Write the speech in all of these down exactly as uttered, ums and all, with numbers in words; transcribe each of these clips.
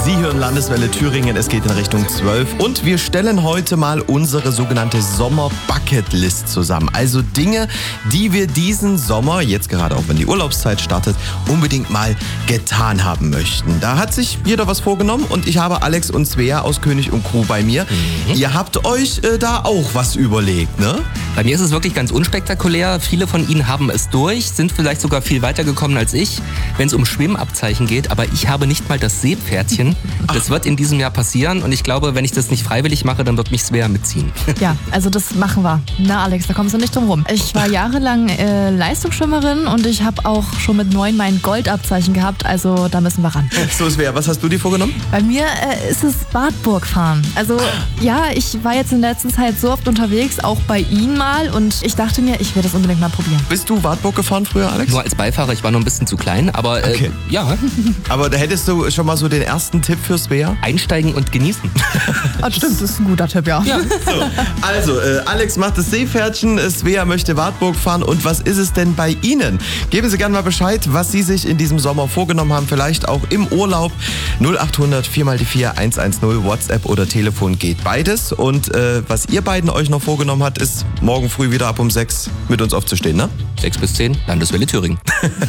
Sie hören Landeswelle Thüringen, es geht in Richtung zwölf und wir stellen heute mal unsere sogenannte Sommer-Bucketlist zusammen. Also Dinge, die wir diesen Sommer, jetzt gerade auch wenn die Urlaubszeit startet, unbedingt mal getan haben möchten. Da hat sich jeder was vorgenommen und ich habe Alex und Svea aus König und Crew bei mir. Mhm. Ihr habt euch äh, da auch was überlegt, ne? Bei mir ist es wirklich ganz unspektakulär. Viele von Ihnen haben es durch, sind vielleicht sogar viel weiter gekommen als ich, wenn es um Schwimmabzeichen geht. Aber ich habe nicht mal das Seepferdchen. Das wird in diesem Jahr passieren und ich glaube, wenn ich das nicht freiwillig mache, dann wird mich Svea mitziehen. Ja, also das machen wir. Na Alex, da kommst du nicht drum rum. Ich war jahrelang äh, Leistungsschwimmerin und ich habe auch schon mit neun mein Goldabzeichen gehabt, also da müssen wir ran. So Svea, was hast du dir vorgenommen? Bei mir äh, ist es Wartburg fahren. Also ja, ich war jetzt in der letzten Zeit so oft unterwegs, auch bei Ihnen mal und ich dachte mir, ich will das unbedingt mal probieren. Bist du Wartburg gefahren früher, Alex? Nur als Beifahrer, ich war noch ein bisschen zu klein, aber äh, okay. ja. Aber da hättest du schon mal so den ersten Tipp für Svea? Einsteigen und genießen. Ah, stimmt, das ist ein guter Tipp, ja. ja. So, also, äh, Alex macht das Seepferdchen, Svea möchte Wartburg fahren. Und was ist es denn bei Ihnen? Geben Sie gerne mal Bescheid, was Sie sich in diesem Sommer vorgenommen haben. Vielleicht auch im Urlaub. null acht hundert vier mal die vier eins eins null, WhatsApp oder Telefon geht beides. Und äh, was ihr beiden euch noch vorgenommen habt, ist morgen früh wieder ab um sechs mit uns aufzustehen, ne? sechs bis zehn, Landeswelle Thüringen.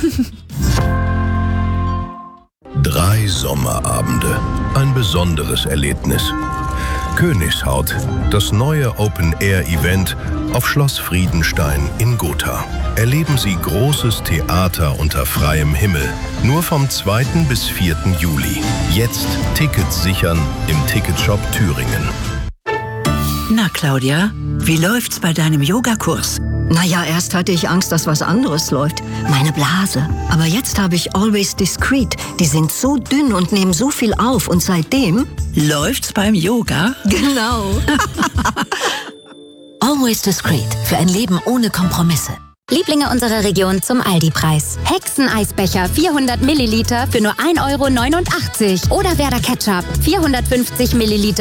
Drei Sommerabende. Ein besonderes Erlebnis. Königshaut, das neue Open-Air-Event auf Schloss Friedenstein in Gotha. Erleben Sie großes Theater unter freiem Himmel. Nur vom zweiten bis vierten Juli. Jetzt Tickets sichern im Ticketshop Thüringen. Na Claudia, wie läuft's bei deinem Yogakurs? Naja, erst hatte ich Angst, dass was anderes läuft. Meine Blase. Aber jetzt habe ich Always Discreet. Die sind so dünn und nehmen so viel auf. Und seitdem... Läuft's beim Yoga? Genau. Always Discreet. Für ein Leben ohne Kompromisse. Lieblinge unserer Region zum Aldi-Preis. Hexeneisbecher vierhundert Milliliter für nur ein Euro neunundachtzig. Oder Werder Ketchup vierhundertfünfzig Milliliter.